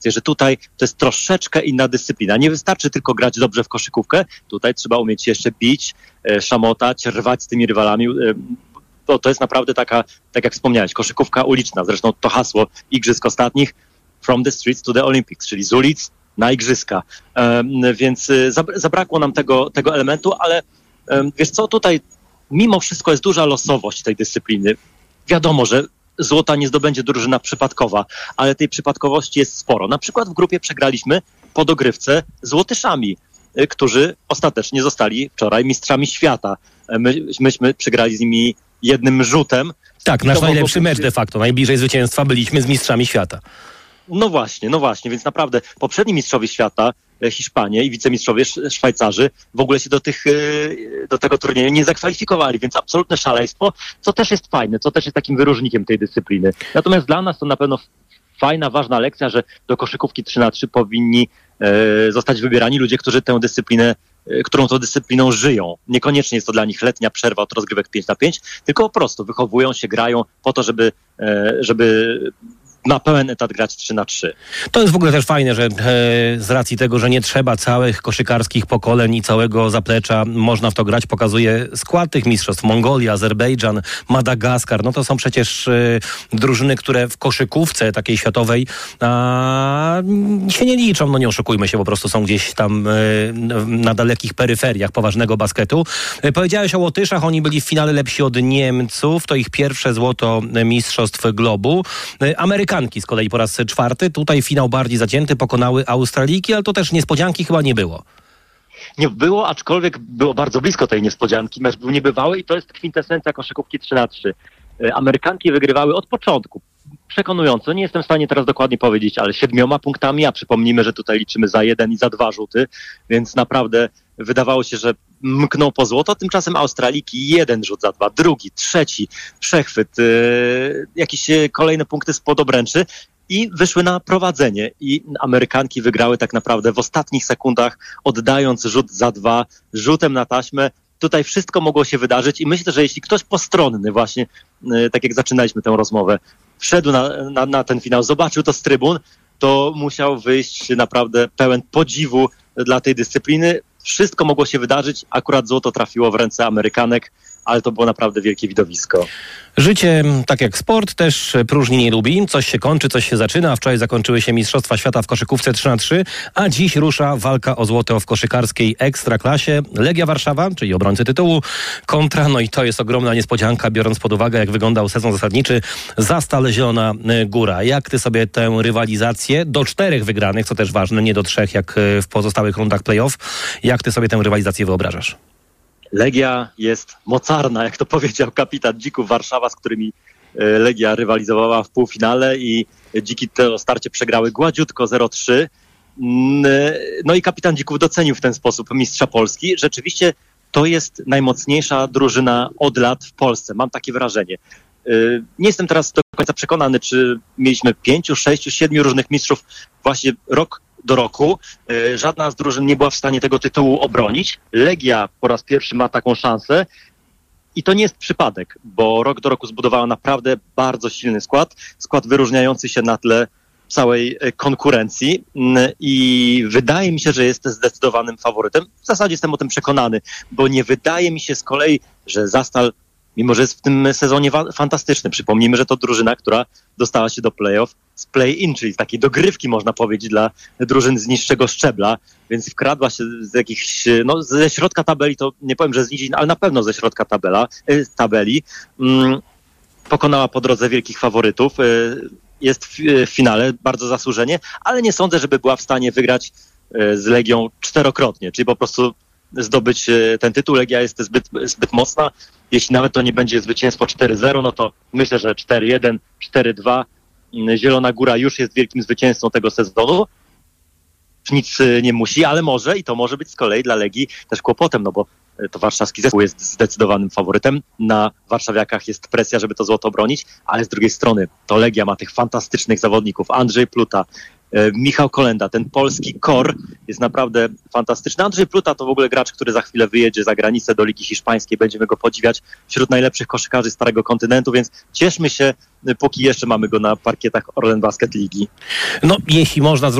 że tutaj to jest troszeczkę inna dyscyplina. Nie wystarczy tylko grać dobrze w koszykówkę, tutaj trzeba umieć się jeszcze bić, szamotać, rwać z tymi rywalami. To jest naprawdę taka, tak jak wspomniałeś, koszykówka uliczna. Zresztą to hasło igrzysk ostatnich, from the streets to the Olympics, czyli z ulic na igrzyska. Więc zabrakło nam tego elementu, ale wiesz co, tutaj mimo wszystko jest duża losowość tej dyscypliny. Wiadomo, że złota nie zdobędzie drużyna przypadkowa, ale tej przypadkowości jest sporo. Na przykład w grupie przegraliśmy po dogrywce z Łotyszami, którzy ostatecznie zostali wczoraj mistrzami świata. Myśmy przegrali z nimi jednym rzutem. Tak, nasz najlepszy mecz de facto. Najbliżej zwycięstwa byliśmy z mistrzami świata. No właśnie, więc naprawdę poprzedni mistrzowie świata, Hiszpanie i wicemistrzowie Szwajcarzy w ogóle się do tego turnieju nie zakwalifikowali, więc absolutne szaleństwo, co też jest fajne, co też jest takim wyróżnikiem tej dyscypliny. Natomiast dla nas to na pewno fajna, ważna lekcja, że do koszykówki 3x3 powinni zostać wybierani ludzie, którą tą dyscypliną żyją. Niekoniecznie jest to dla nich letnia przerwa od rozgrywek 5x5, tylko po prostu wychowują się, grają po to, żeby na pełen etat grać 3x3. To jest w ogóle też fajne, że z racji tego, że nie trzeba całych koszykarskich pokoleń i całego zaplecza, można w to grać, pokazuje skład tych mistrzostw. Mongolia, Azerbejdżan, Madagaskar, no to są przecież drużyny, które w koszykówce takiej światowej się nie liczą, no nie oszukujmy się, po prostu są gdzieś tam na dalekich peryferiach poważnego basketu. Powiedziałeś o Łotyszach, oni byli w finale lepsi od Niemców, to ich pierwsze złoto mistrzostw globu. Amerykanki z kolei po raz czwarty. Tutaj finał bardziej zacięty, pokonały Australijki, ale to też niespodzianki chyba nie było. Nie było, aczkolwiek było bardzo blisko tej niespodzianki. Mecz był niebywały i to jest kwintesencja koszykówki 3x3. Amerykanki wygrywały od początku. Przekonująco, nie jestem w stanie teraz dokładnie powiedzieć, ale 7 punktami, a przypomnijmy, że tutaj liczymy za 1 i za 2 rzuty, więc naprawdę wydawało się, że mkną po złoto. Tymczasem Australiki 1 rzut za 2, drugi, trzeci, przechwyt, jakieś kolejne punkty spod obręczy i wyszły na prowadzenie. I Amerykanki wygrały tak naprawdę w ostatnich sekundach, oddając rzut za 2, rzutem na taśmę. Tutaj wszystko mogło się wydarzyć i myślę, że jeśli ktoś postronny właśnie, tak jak zaczynaliśmy tę rozmowę, wszedł na ten finał, zobaczył to z trybun, to musiał wyjść naprawdę pełen podziwu dla tej dyscypliny. Wszystko mogło się wydarzyć, akurat złoto trafiło w ręce Amerykanek, ale to było naprawdę wielkie widowisko. Życie, tak jak sport, też próżni nie lubi. Coś się kończy, coś się zaczyna. Wczoraj zakończyły się Mistrzostwa Świata w koszykówce 3x3, a dziś rusza walka o złoto w koszykarskiej ekstraklasie. Legia Warszawa, czyli obrońcy tytułu, kontra, no i to jest ogromna niespodzianka, biorąc pod uwagę, jak wyglądał sezon zasadniczy, Zastal Zielona Góra. Jak ty sobie tę rywalizację do 4 wygranych, co też ważne, nie do 3 jak w pozostałych rundach play-off, jak ty sobie tę rywalizację wyobrażasz? Legia jest mocarna, jak to powiedział kapitan Dzików Warszawa, z którymi Legia rywalizowała w półfinale i Dziki to starcie przegrały gładziutko 0-3. No i kapitan Dzików docenił w ten sposób mistrza Polski. Rzeczywiście to jest najmocniejsza drużyna od lat w Polsce. Mam takie wrażenie. Nie jestem teraz do końca przekonany, czy mieliśmy 5, 6, 7 różnych mistrzów właśnie rok do roku. Żadna z drużyn nie była w stanie tego tytułu obronić. Legia po raz pierwszy ma taką szansę i to nie jest przypadek, bo rok do roku zbudowała naprawdę bardzo silny skład wyróżniający się na tle całej konkurencji i wydaje mi się, że jest zdecydowanym faworytem. W zasadzie jestem o tym przekonany, bo nie wydaje mi się z kolei, że Zastal, mimo że jest w tym sezonie fantastyczny. Przypomnijmy, że to drużyna, która dostała się do play-off z play-in, czyli z takiej dogrywki, można powiedzieć, dla drużyn z niższego szczebla, więc wkradła się z jakichś, no ze środka tabeli, to nie powiem, że z nizin, ale na pewno ze środka tabeli. Pokonała po drodze wielkich faworytów. Jest w finale bardzo zasłużenie, ale nie sądzę, żeby była w stanie wygrać z Legią 4-krotnie, czyli po prostu zdobyć ten tytuł. Legia jest zbyt mocna. Jeśli nawet to nie będzie zwycięstwo 4-0, no to myślę, że 4-1, 4-2. Zielona Góra już jest wielkim zwycięzcą tego sezonu. Nic nie musi, ale może i to może być z kolei dla Legii też kłopotem, no bo to warszawski zespół jest zdecydowanym faworytem. Na warszawiakach jest presja, żeby to złoto bronić, ale z drugiej strony to Legia ma tych fantastycznych zawodników. Andrzej Pluta, Michał Kolenda, ten polski core jest naprawdę fantastyczny. Andrzej Pluta to w ogóle gracz, który za chwilę wyjedzie za granicę do Ligi Hiszpańskiej. Będziemy go podziwiać wśród najlepszych koszykarzy Starego Kontynentu, więc cieszmy się, póki jeszcze mamy go na parkietach Orlen Basket Ligi. No, jeśli można